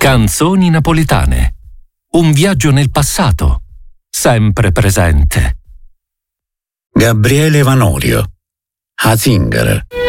Canzoni napoletane. Un viaggio nel passato, sempre presente. Gabriele Vanolio, A Zingara.